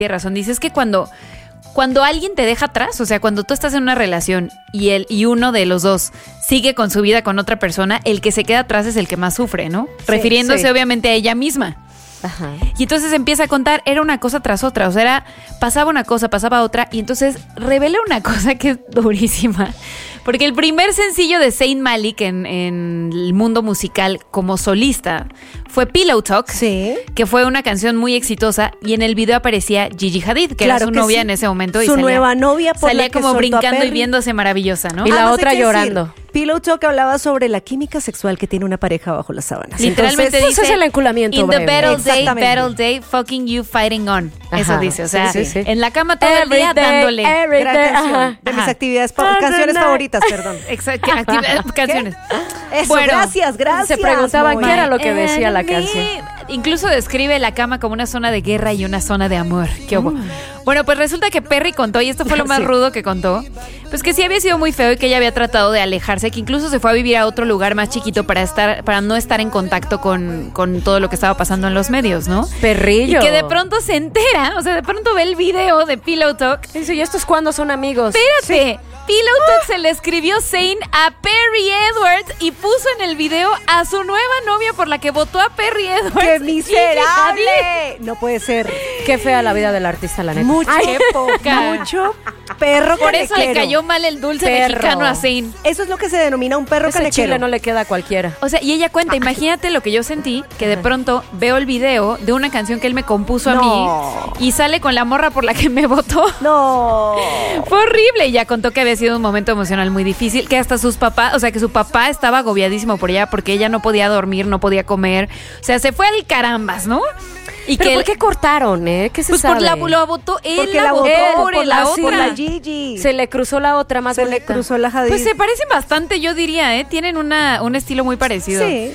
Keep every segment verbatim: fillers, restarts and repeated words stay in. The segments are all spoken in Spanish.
tiene razón. Dices que cuando, cuando alguien te deja atrás, o sea, cuando tú estás en una relación y, el, y uno de los dos sigue con su vida con otra persona, el que se queda atrás es el que más sufre, ¿no? Sí, refiriéndose sí. obviamente a ella misma. Ajá. Y entonces empieza a contar, era una cosa tras otra, o sea, era, pasaba una cosa, pasaba otra, y entonces revela una cosa que es durísima. Porque el primer sencillo de Zayn Malik en, en el mundo musical como solista fue Pillow Talk, sí. que fue una canción muy exitosa, y en el video aparecía Gigi Hadid, que claro era su novia sí. en ese momento. Su y salía, nueva novia por salía la que como brincando y viéndose maravillosa, ¿no? Y la ah, otra llorando. Decir, Pillow Talk hablaba sobre la química sexual que tiene una pareja bajo las sábanas. Literalmente entonces, dice, eso es el enculamiento in breve. the battle day, battle day, fucking you fighting on. Ajá, eso dice, o sea, sí, sí, sí. en la cama todo every el día day, dándole. Gran canción, ajá. de mis actividades, pa- canciones favoritas, perdón. Exacto, actividades, canciones. Eso, bueno, gracias, gracias. Se preguntaban qué era lo que decía la canción. Incluso describe la cama como una zona de guerra y una zona de amor. ¿Qué hubo? Mm. Bueno, pues resulta que Perry contó, y esto fue lo más sí. rudo que contó, pues que sí había sido muy feo y que ella había tratado de alejarse, que incluso se fue a vivir a otro lugar más chiquito para estar, para no estar en contacto con, con todo lo que estaba pasando en los medios, ¿no? Perrillo. Y que de pronto se entera, o sea, de pronto ve el video de Pillow Talk. Dice, ¿y estos cuándo son amigos? Espérate. Sí. Pillow Talk se le escribió Zayn a Perry Edwards y puso en el video a su nueva novia por la que votó a Perry Edwards. ¡Qué miserable! No puede ser. Qué fea la vida del artista, la neta. Mucho, Ay, poca. Mucho perro Por eso canequero. le cayó mal el dulce perro. mexicano a Zayn. Eso es lo que se denomina un perro Ese canequero. chile no le queda a cualquiera. O sea, y ella cuenta, imagínate lo que yo sentí, que de pronto veo el video de una canción que él me compuso no. a mí y sale con la morra por la que me votó. No. Fue horrible. Y ya contó que había sido un momento emocional muy difícil, que hasta sus papás, o sea, que su papá estaba agobiadísimo por ella porque ella no podía dormir, no podía comer. O sea, se fue al carambas, ¿no? Y ¿Pero que por qué cortaron, eh? ¿Qué se pues sabe? por la lo votó él, porque la, la votó por, por la, la otra. Por la Gigi. Se le cruzó la otra más Se bonita. le cruzó la Hadid. Pues se parecen bastante, yo diría, ¿eh? Tienen una, un estilo muy parecido. Sí.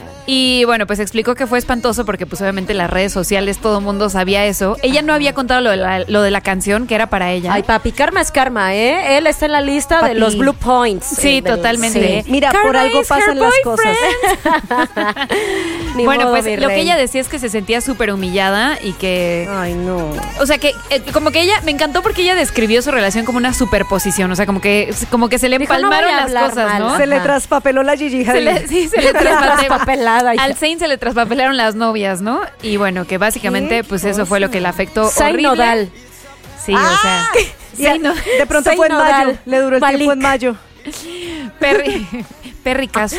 Y bueno, pues explicó que fue espantoso porque pues obviamente en las redes sociales todo el mundo sabía eso. Ella no había contado lo de, la, lo de la canción que era para ella. Ay, papi, karma es karma, ¿eh? Él está en la lista papi. de los blue points. Sí, del, totalmente. Sí. Mira, karma por algo pasan las cosas. Bueno, modo, pues lo que ella decía es que se sentía súper humillada y que... Ay, no. O sea, que eh, como que ella... Me encantó porque ella describió su relación como una superposición. O sea, como que, como que se le empalmaron Dijo, no las cosas, mal. ¿no? Se Ajá. le traspapeló la Gigi Hadid. Se le, sí, se le traspapelada. Al Zayn se le traspapelaron las novias, ¿no? Y bueno, que básicamente, ¿Qué pues cosa? Eso fue lo que le afectó Zayn horrible. Nodal. Sí, ah, o sea... Zayn no, de pronto Zayn fue en Nodal. mayo. Le duró el Malik. tiempo en mayo. Perry... Perry Casu.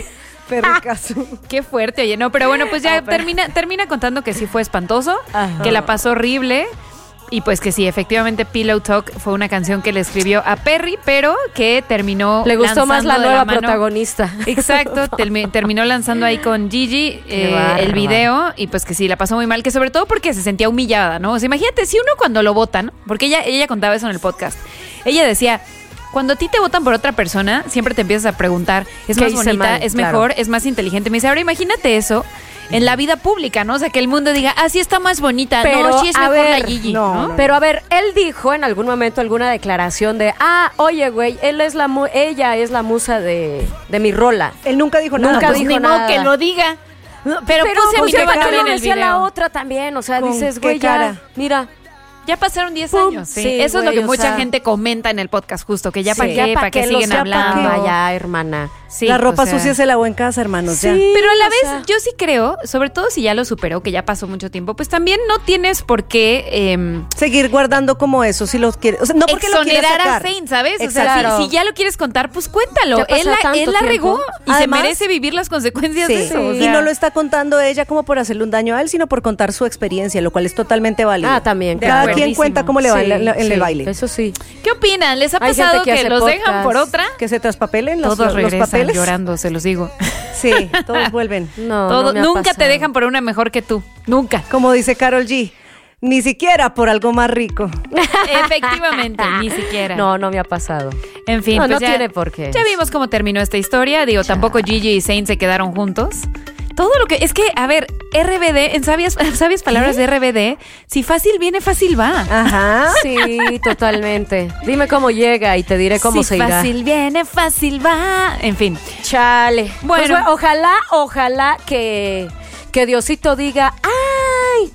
Perry Casu. Qué fuerte, oye, no, pero bueno, pues ya ah, termina, termina contando que sí fue espantoso, Ajá. que la pasó horrible. Y pues que sí, efectivamente Pillow Talk fue una canción que le escribió a Perry, pero que terminó Le gustó más la nueva la mano, protagonista. Exacto, termi- terminó lanzando ahí con Gigi eh, el video y pues que sí, la pasó muy mal, que sobre todo porque se sentía humillada, ¿no? O sea, imagínate, si uno cuando lo votan, porque ella, ella contaba eso en el podcast, ella decía... Cuando a ti te votan por otra persona, siempre te empiezas a preguntar, ¿es más bonita? Mal, ¿Es claro. mejor? ¿Es más inteligente? Me dice, ahora imagínate eso en la vida pública, ¿no? O sea, que el mundo diga, ah, sí está más bonita, pero, no, sí es mejor ver, la Gigi, no, ¿no? ¿no? Pero a ver, él dijo en algún momento alguna declaración de, ah, oye, güey, él es la mu- ella es la musa de, de mi rola. Él nunca dijo nada. Nunca pues dijo ni nada. Modo que lo diga. Pero, pero puse a mi cara cara en lo el decía video. la otra también, o sea, dices, güey, ya, mira. Ya pasaron diez Pum, años, sí. sí, Eso güey, es lo que mucha sea, gente comenta en el podcast justo, que ya sí, para qué, para qué siguen hablando. Ya, hermana. Sí, la ropa o sea, sucia se lavó en casa, hermanos. Sí, ya. pero a la vez o sea, yo sí creo, sobre todo si ya lo superó, que ya pasó mucho tiempo, pues también no tienes por qué eh, seguir guardando como eso, si lo quieres, o sea, no porque lo quieras sacar. Exonerar a Zayn, ¿sabes? Exacto. O sea, claro. si, si ya lo quieres contar, pues cuéntalo. Él la, él la regó y Además, se merece vivir las consecuencias sí, de eso. Sí. O sea, y no lo está contando ella como por hacerle un daño a él, sino por contar su experiencia, lo cual es totalmente válido. Ah, también. Cada claro. quien cuenta cómo le va sí, en, la, en sí, el baile. Eso sí. ¿Qué opinan? ¿Les ha Hay pasado que que, los podcast, dejan por otra? Que se traspapelen los, Todos los regresan papeles. llorando, se los digo. Sí, todos vuelven. No, Todo, no me ha nunca pasado. te dejan por una mejor que tú. Nunca. Como dice Karol G, ni siquiera por algo más rico. Efectivamente, ni siquiera. No, no me ha pasado. En fin, no, pues no ya, tiene por qué. Ya vimos cómo terminó esta historia. Digo, ya. Tampoco Gigi y Zayn se quedaron juntos. Todo lo que... Es que, a ver, R B D, en sabias, sabias palabras ¿Qué? de R B D, si fácil viene, fácil va. Ajá. Sí, totalmente. Dime cómo llega y te diré cómo si se irá. Si fácil viene, fácil va. En fin. Chale. Bueno. Pues, ojalá, ojalá que, que Diosito diga, ¡ay!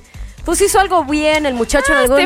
pues hizo algo bien el muchacho en Ah, algún este